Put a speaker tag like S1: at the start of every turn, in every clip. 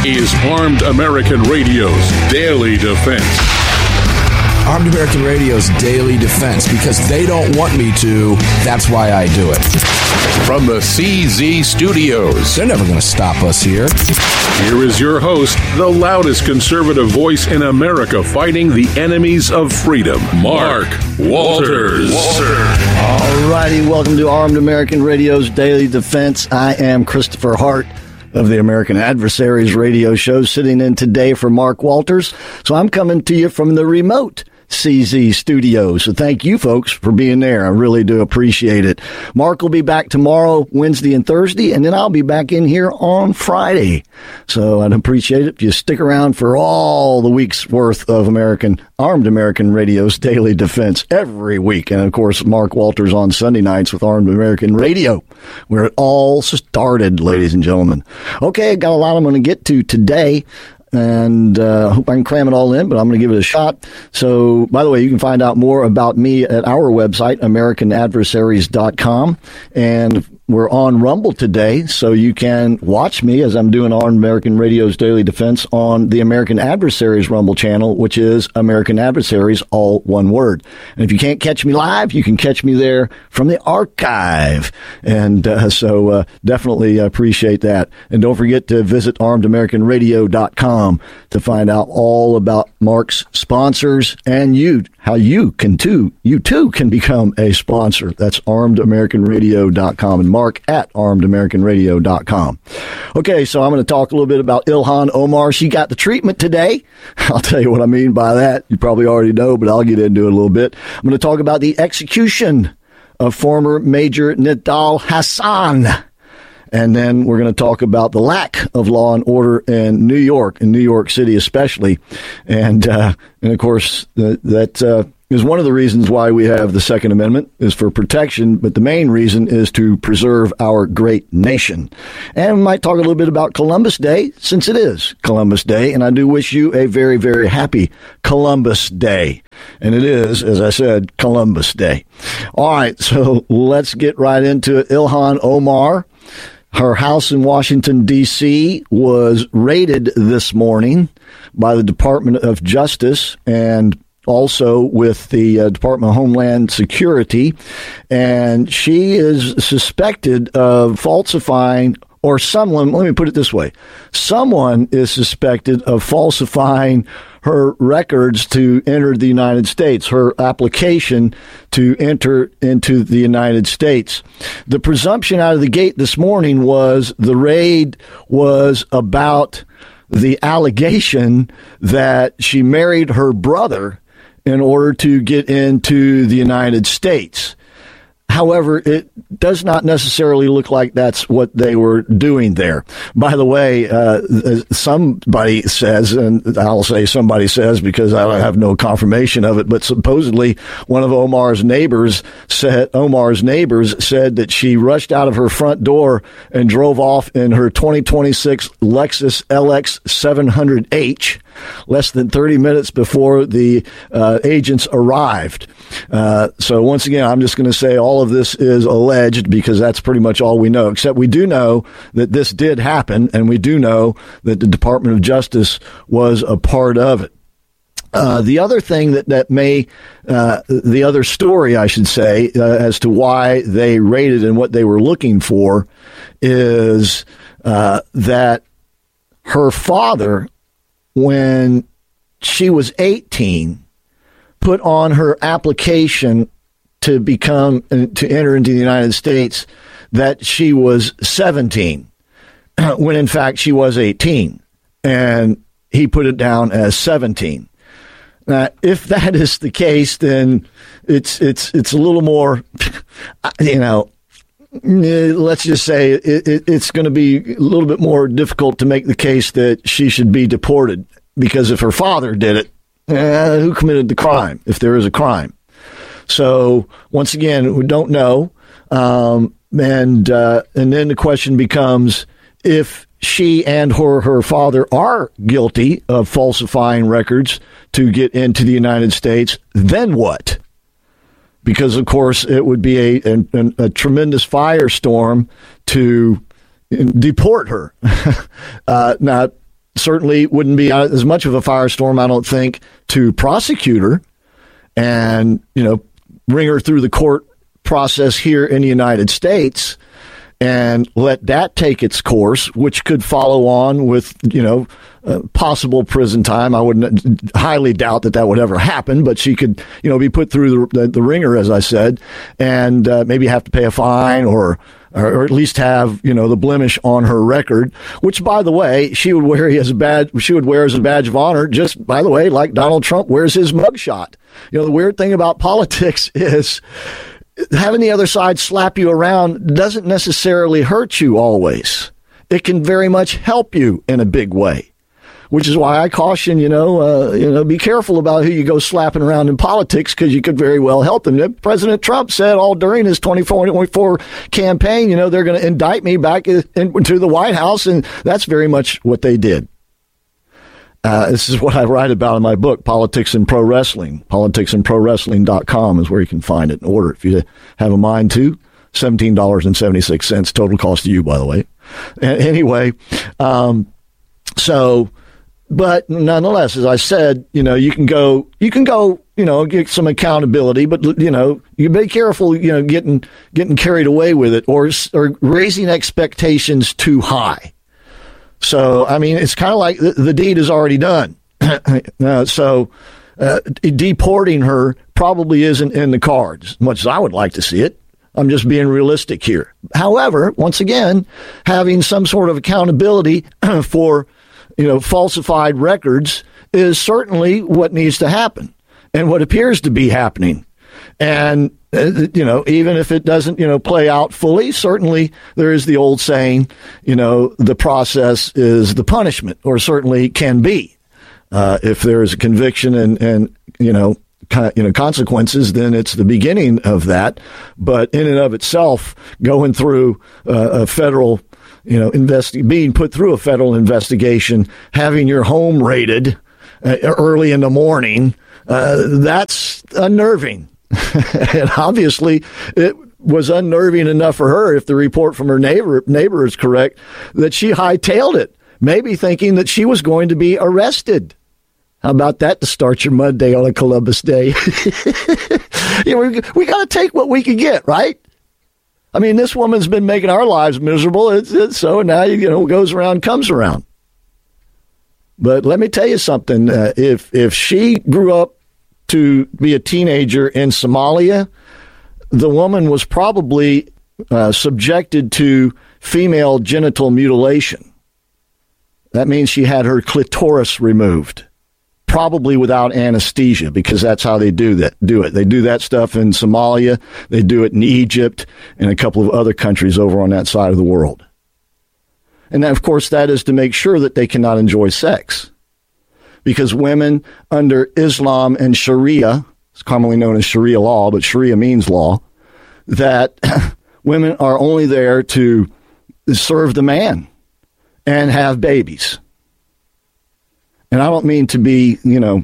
S1: is Armed American Radio's Daily Defense.
S2: Armed American Radio's Daily Defense, because they don't want me to, that's why I do it.
S1: From the CZ Studios,
S2: They're never going to stop us here.
S1: here is your host, the loudest conservative voice in America fighting the enemies of freedom, Mark Walters.
S3: All righty, welcome to Armed American Radio's Daily Defense. I am Christopher Hart of the American Adversaries radio show, sitting in today for Mark Walters. So I'm coming to you from the remote CZ Studios. So thank you folks for being there. I really do appreciate it. Mark will be back tomorrow, Wednesday and Thursday, and then I'll be back in here on Friday. So I'd appreciate it if you stick around for all the week's worth of Armed American Radio's Daily Defense every week. And of course, Mark Walters on Sunday nights with Armed American Radio, where it all started, ladies and gentlemen. Okay, got a lot I'm going to get to today. And I hope I can cram it all in, but I'm going to give it a shot. So, by the way, you can find out more about me at our website, AmericanAdversaries.com. And we're on Rumble today, so you can watch me as I'm doing Armed American Radio's Daily Defense on the American Adversaries Rumble channel, which is American Adversaries, all one word. And if you can't catch me live, you can catch me there from the archive. And so definitely appreciate that. And don't forget to visit ArmedAmericanRadio.com to find out all about Mark's sponsors and how you too can become a sponsor. That's ArmedAmericanRadio.com and Mark at ArmedAmericanRadio.com. Okay, so I'm going to talk a little bit about Ilhan Omar. She got the treatment today. I'll tell you what I mean by that. You probably already know, but I'll get into it a little bit. I'm going to talk about the execution of former Major Nidal Hasan. And then we're going to talk about the lack of law and order in New York City especially. And of course, that is one of the reasons why we have the Second Amendment, is for protection, but the main reason is to preserve our great nation. And we might talk a little bit about Columbus Day, since it is Columbus Day, and I do wish you a very, very happy Columbus Day. And it is, as I said, Columbus Day. All right, so let's get right into it. Ilhan Omar. Her house in Washington, D.C. was raided this morning by the Department of Justice and also with the Department of Homeland Security. And she is suspected of falsifying, or someone, let me put it this way, someone is suspected of falsifying her records to enter the United States, her application to enter into the United States. The presumption out of the gate this morning was the raid was about the allegation that she married her brother in order to get into the United States. However, it does not necessarily look like that's what they were doing there. By the way, somebody says, and I'll say somebody says because I have no confirmation of it, but supposedly one of Omar's neighbors said that she rushed out of her front door and drove off in her 2026 Lexus LX 700H less than 30 minutes before the agents arrived. So once again, I'm just going to say all of this is alleged because that's pretty much all we know, except we do know that this did happen, and we do know that the Department of Justice was a part of it. The other thing the other story, I should say, as to why they raided and what they were looking for is that her father, when she was 18, put on her application to enter into the United States that she was 17, when in fact she was 18, and he put it down as 17. Now, if that is the case, then it's a little more, let's just say it's going to be a little bit more difficult to make the case that she should be deported, because if her father did it, who committed the crime, if there is a crime? So once again, we don't know. And then the question becomes, if she and her father are guilty of falsifying records to get into the United States, then what? Because, of course, it would be a tremendous firestorm to deport her. Now, certainly wouldn't be as much of a firestorm, I don't think, to prosecute her and, bring her through the court process here in the United States and let that take its course, which could follow on with, possible prison time. I wouldn't highly doubt that would ever happen, but she could, be put through the ringer, as I said, and maybe have to pay a fine or at least have, the blemish on her record, which, by the way, she would wear as a badge of honor, just, by the way, like Donald Trump wears his mugshot. The weird thing about politics is having the other side slap you around doesn't necessarily hurt you always. It can very much help you in a big way, which is why I caution, be careful about who you go slapping around in politics, because you could very well help them. President Trump said all during his 2024 campaign, they're going to indict me back into the White House, and that's very much what they did. This is what I write about in my book, Politics and Pro Wrestling. Politicsandprowrestling.com is where you can find it and order it if you have a mind to. $17.76, total cost to you, by the way. Anyway, but nonetheless, as I said, you can go, get some accountability, but, you be careful, getting carried away with it or raising expectations too high. So, it's kind of like the deed is already done. Deporting her probably isn't in the cards, as much as I would like to see it. I'm just being realistic here. However, once again, having some sort of accountability for, falsified records is certainly what needs to happen and what appears to be happening. And, even if it doesn't, play out fully, certainly there is the old saying, the process is the punishment, or certainly can be. If there is a conviction and consequences, then it's the beginning of that. But in and of itself, going through a federal, being put through a federal investigation, having your home raided early in the morning, that's unnerving. And obviously, it was unnerving enough for her, if the report from her neighbor is correct, that she hightailed it, maybe thinking that she was going to be arrested. How about that to start your Monday on a Columbus Day? We got to take what we can get, right? This woman's been making our lives miserable, so now, what goes around comes around. But let me tell you something. If she grew up to be a teenager in Somalia, the woman was probably subjected to female genital mutilation. That means she had her clitoris removed, probably without anesthesia, because that's how they do it. They do that stuff in Somalia. They do it in Egypt and a couple of other countries over on that side of the world. And then, of course, that is to make sure that they cannot enjoy sex. Because women under Islam and Sharia, it's commonly known as Sharia law, but Sharia means law, that women are only there to serve the man and have babies. And I don't mean to be,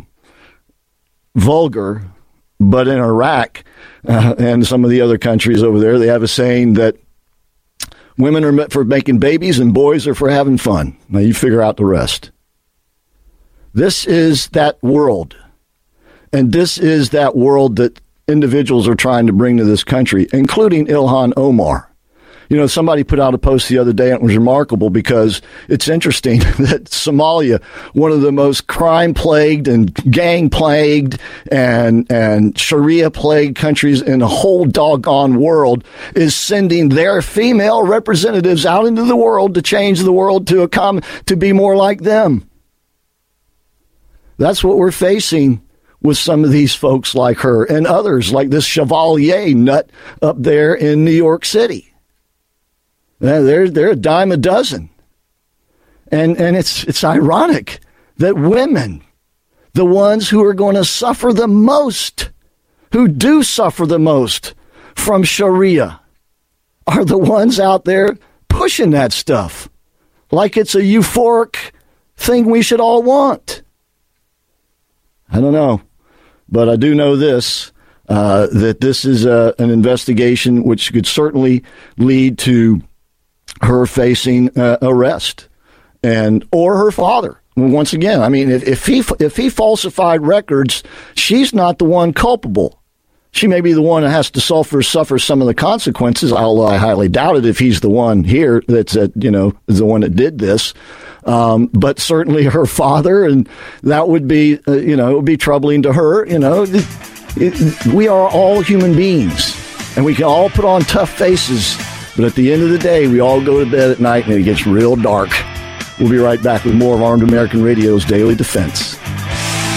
S3: vulgar, but in Iraq and some of the other countries over there, they have a saying that women are meant for making babies and boys are for having fun. Now you figure out the rest. This is that world. And this is that world that individuals are trying to bring to this country, including Ilhan Omar. Somebody put out a post the other day, and it was remarkable because it's interesting that Somalia, one of the most crime-plagued and gang-plagued and Sharia-plagued countries in the whole doggone world, is sending their female representatives out into the world to change the world to be more like them. That's what we're facing with some of these folks like her and others like this Chevalier nut up there in New York City. They're a dime a dozen. And it's ironic that women, the ones who are going to suffer the most, who do suffer the most from Sharia, are the ones out there pushing that stuff like it's a euphoric thing we should all want. I don't know, but I do know this, that this is an investigation which could certainly lead to her facing arrest or her father once again, I mean, if he falsified records, she's not the one culpable. She may be the one that has to suffer some of the consequences, although I highly doubt it if he's the one here that's, is the one that did this. But certainly her father, and that would be, it would be troubling to her. We are all human beings, and we can all put on tough faces. But at the end of the day, we all go to bed at night, and it gets real dark. We'll be right back with more of Armed American Radio's Daily Defense.